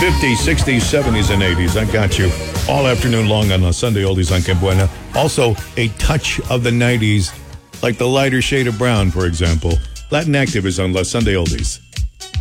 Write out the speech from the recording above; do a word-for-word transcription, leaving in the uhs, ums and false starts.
fifties, sixties, seventies, and eighties. I got you. All afternoon long on a Sunday Oldies on Que Buena. Also, a touch of the nineties, like the lighter shade of brown, for example. Latin Active is on La Sunday Oldies.